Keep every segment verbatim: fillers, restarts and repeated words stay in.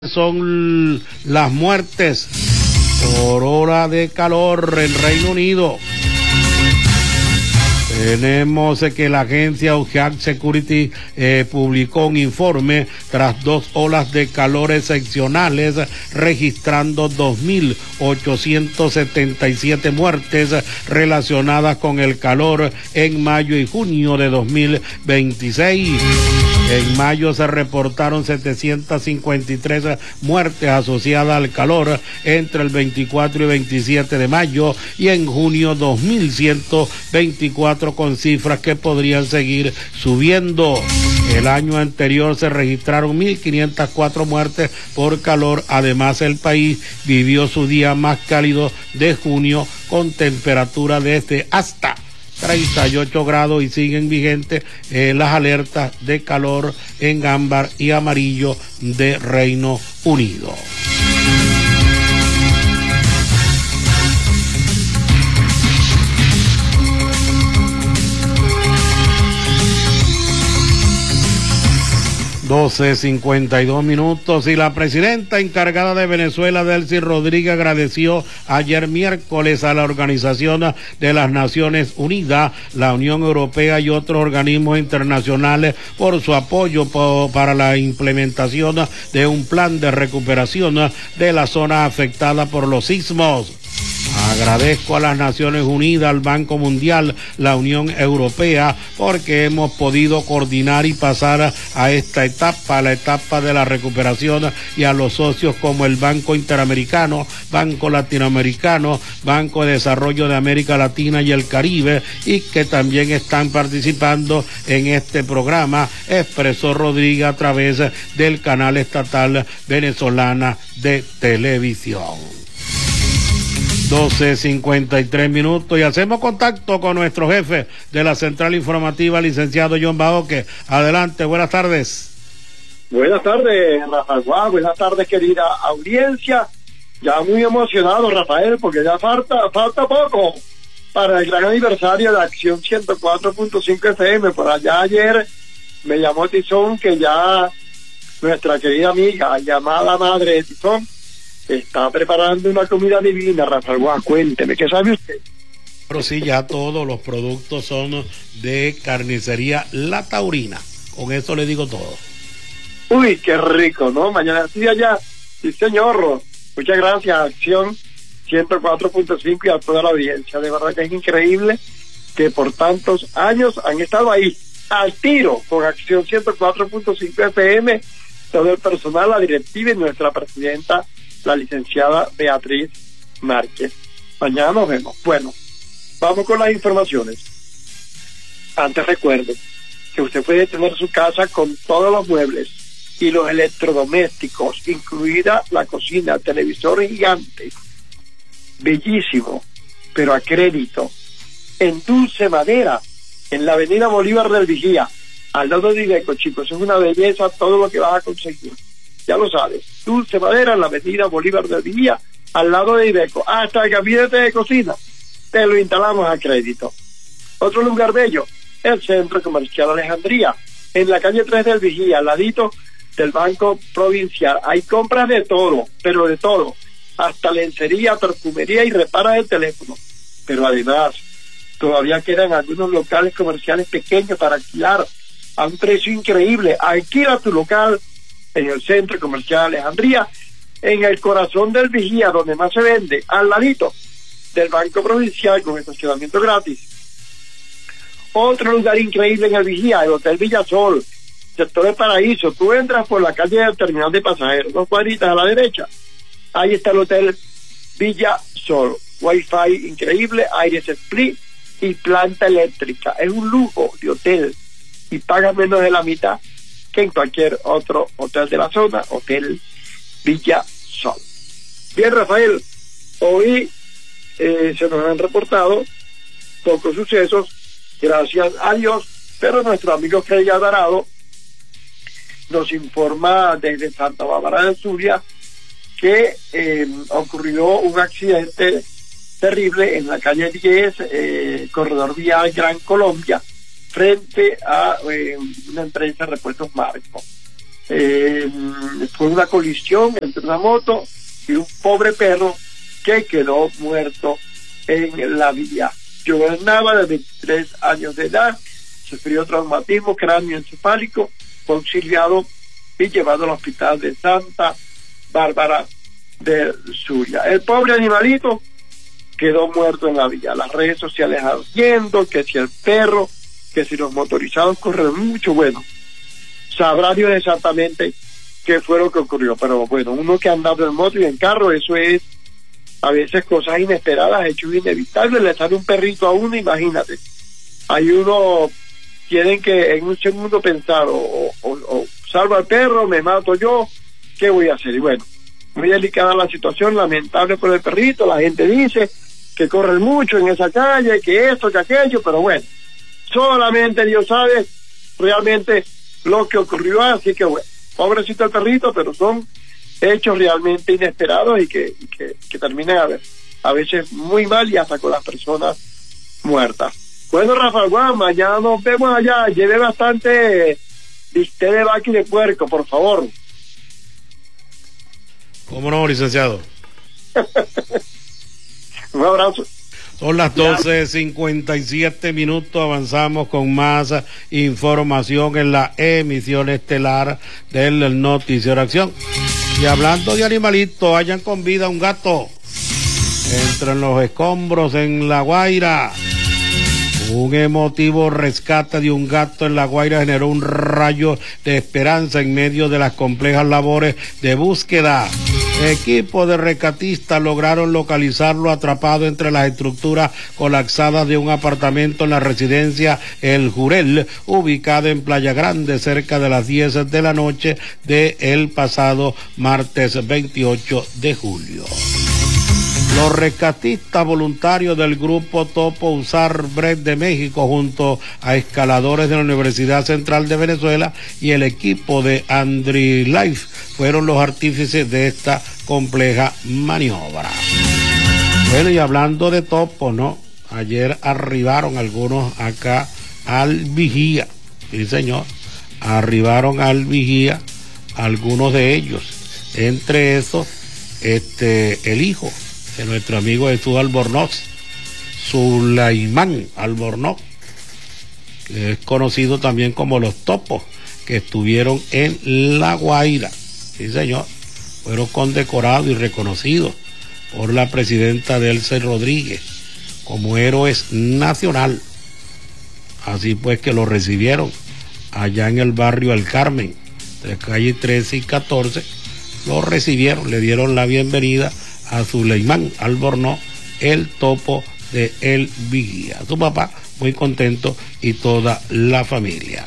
Son las muertes por hora de calor en Reino Unido. Tenemos que la agencia Ocean Security eh, publicó un informe tras dos olas de calor excepcionales, registrando dos mil ochocientas setenta y siete muertes relacionadas con el calor en mayo y junio de dos mil veintiséis. En mayo se reportaron setecientas cincuenta y tres muertes asociadas al calor entre el veinticuatro y veintisiete de mayo, y en junio dos mil ciento veinticuatro, con cifras que podrían seguir subiendo. El año anterior se registraron mil quinientas cuatro muertes por calor. Además, el país vivió su día más cálido de junio, con temperatura desde hasta treinta y ocho grados, y siguen vigentes eh, las alertas de calor en ámbar y amarillo de Reino Unido. doce cincuenta y dos minutos, y la presidenta encargada de Venezuela, Delcy Rodríguez, agradeció ayer miércoles a la Organización de las Naciones Unidas, la Unión Europea y otros organismos internacionales por su apoyo po para la implementación de un plan de recuperación de la zona afectada por los sismos. Agradezco a las Naciones Unidas, al Banco Mundial, la Unión Europea, porque hemos podido coordinar y pasar a esta etapa, a la etapa de la recuperación, y a los socios como el Banco Interamericano, Banco Latinoamericano, Banco de Desarrollo de América Latina y el Caribe, y que también están participando en este programa, expresó Rodríguez a través del canal estatal venezolana de televisión. doce cincuenta y tres minutos, y hacemos contacto con nuestro jefe de la central informativa, licenciado John Baoque. Adelante, buenas tardes. Buenas tardes, Rafael. Buenas tardes, querida audiencia. Ya muy emocionado, Rafael, porque ya falta, falta poco para el gran aniversario de Acción ciento cuatro punto cinco F M. Por allá ayer me llamó Tizón, que ya nuestra querida amiga, llamada madre de Tizón, está preparando una comida divina. Rafael Guá, cuénteme, ¿qué sabe usted? Pero sí, ya todos los productos son de carnicería La Taurina. Con eso le digo todo. Uy, qué rico, ¿no? Mañana estoy allá. Sí, señor. Muchas gracias a Acción ciento cuatro punto cinco y a toda la audiencia. De verdad que es increíble que por tantos años han estado ahí, al tiro, con Acción ciento cuatro punto cinco F M, todo el personal, la directiva y nuestra presidenta, la licenciada Beatriz Márquez. Mañana nos vemos. Bueno, vamos con las informaciones. Antes recuerde que usted puede tener su casa con todos los muebles y los electrodomésticos, incluida la cocina, televisor gigante, bellísimo, pero a crédito, en Dulce Madera, en la avenida Bolívar del Vigía, al lado de Iveco, chicos. Es una belleza todo lo que vas a conseguir. Ya lo sabes, Dulce Madera, en la avenida Bolívar del Vigía, al lado de Iveco. Hasta el gabinete de cocina te lo instalamos a crédito. Otro lugar bello, el Centro Comercial Alejandría, en la calle tres del Vigía, al ladito del Banco Provincial. Hay compras de todo, pero de todo, hasta lencería, perfumería y repara de teléfono. Pero además, todavía quedan algunos locales comerciales pequeños para alquilar a un precio increíble. Alquila tu local en el Centro Comercial Alejandría, en el corazón del Vigía, donde más se vende, al ladito del Banco Provincial, con estacionamiento gratis. Otro lugar increíble en el Vigía, el Hotel Villasol, sector de Paraíso. Tú entras por la calle del terminal de pasajeros, dos cuadritas a la derecha, ahí está el Hotel Villasol. Wi-Fi increíble, aires split y planta eléctrica. Es un lujo de hotel y pagas menos de la mitad que en cualquier otro hotel de la zona. Hotel Villasol. Bien, Rafael, hoy eh, se nos han reportado pocos sucesos, gracias a Dios, pero nuestro amigo Craig Alvarado nos informa desde Santa Bárbara de Zulia que eh, ocurrió un accidente terrible en la calle diez, eh, corredor vial Gran Colombia, frente a eh, una empresa de repuestos Marco. eh, fue una colisión entre una moto y un pobre perro que quedó muerto en la vía. Giovanna, de veintitrés años de edad, sufrió traumatismo cráneoencefálico, fue auxiliado y llevado al hospital de Santa Bárbara del Zulia. El pobre animalito quedó muerto en la vía. Las redes sociales ardiendo, que si el perro, que si los motorizados corren mucho, bueno, sabrá Dios exactamente qué fue lo que ocurrió, pero bueno, uno que ha andado en moto y en carro, eso es a veces cosas inesperadas, hechos inevitables. Le sale un perrito a uno, imagínate, hay uno, tienen que en un segundo pensar, o, o, o salvo al perro, me mato yo, ¿qué voy a hacer? Y bueno, muy delicada la situación, lamentable por el perrito, la gente dice que corren mucho en esa calle, que esto, que aquello, pero bueno, solamente Dios sabe realmente lo que ocurrió, así que bueno, pobrecito el perrito, pero son hechos realmente inesperados y que, y que, que terminan a, ver, a veces muy mal y hasta con las personas muertas. Bueno, Rafael Juan, mañana nos vemos allá, lleve bastante bistec de vaca y de puerco, por favor. ¿Cómo no, licenciado? Un abrazo. Son las doce cincuenta y siete minutos, avanzamos con más información en la emisión estelar del Noticiero Acción. Y hablando de animalitos, hayan con vida un gato entre los escombros en La Guaira. Un emotivo rescate de un gato en La Guaira generó un rayo de esperanza en medio de las complejas labores de búsqueda. Equipos de rescatistas lograron localizarlo atrapado entre las estructuras colapsadas de un apartamento en la residencia El Jurel, ubicada en Playa Grande, cerca de las diez de la noche del pasado martes veintiocho de julio. Los rescatistas voluntarios del grupo Topo Usar Bread de México, junto a escaladores de la Universidad Central de Venezuela y el equipo de Andri Life, fueron los artífices de esta compleja maniobra. Bueno, y hablando de topo, ¿no? Ayer arribaron algunos acá al Vigía, sí señor, arribaron al Vigía algunos de ellos, entre esos, este, el hijo de nuestro amigo Jesús Albornoz, Sulaimán Albornoz, que es conocido también como los topos, que estuvieron en La Guaira, sí señor, fueron condecorados y reconocidos por la presidenta Delcy Rodríguez como héroes nacional. Así pues que lo recibieron allá en el barrio El Carmen, de calle trece y catorce, lo recibieron, le dieron la bienvenida a Sulaimán Albornoz, el topo de El Vigía. Su papá muy contento y toda la familia.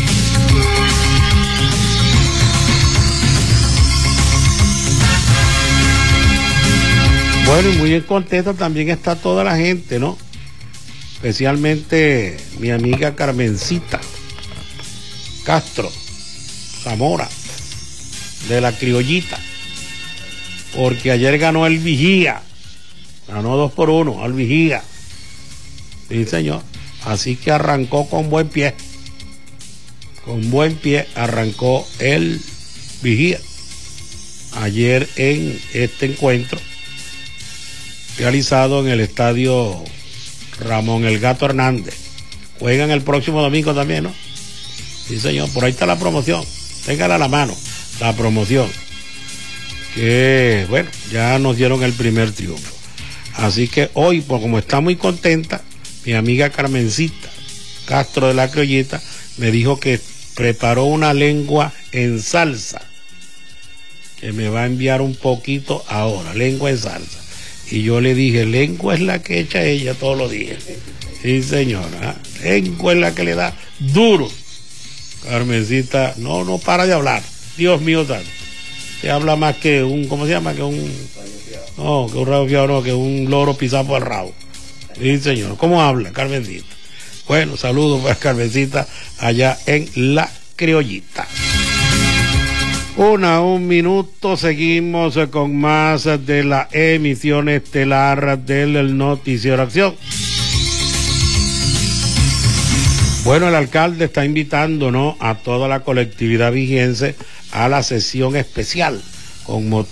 Bueno, y muy contenta también está toda la gente, ¿no? Especialmente mi amiga Carmencita Castro Zamora, de La Criollita, porque ayer ganó El Vigía, ganó dos por uno al Vigía, sí señor, así que arrancó con buen pie, con buen pie arrancó El Vigía ayer en este encuentro realizado en el estadio Ramón El Gato Hernández. Juegan el próximo domingo también, ¿no? Sí señor, por ahí está la promoción, téngala a la mano, la promoción, que bueno, ya nos dieron el primer triunfo. Así que hoy, pues como está muy contenta, mi amiga Carmencita Castro de La Criollita me dijo que preparó una lengua en salsa, que me va a enviar un poquito ahora, lengua en salsa. Y yo le dije, lengua es la que echa ella todos los días. Sí señora, ¿eh? Lengua es la que le da duro. Carmencita, no, no para de hablar, Dios mío santo. Se habla más que un, ¿cómo se llama? Que un, no, que un rabo fiado, no, que un loro pisado por el rabo. Sí, señor. ¿Cómo habla, Carmencita? Bueno, saludos para Carmencita allá en La Criollita. Una, un minuto, seguimos con más de la emisión estelar del Noticiero Acción. Bueno, el alcalde está invitando, ¿no?, a toda la colectividad vigiense a la sesión especial con motivo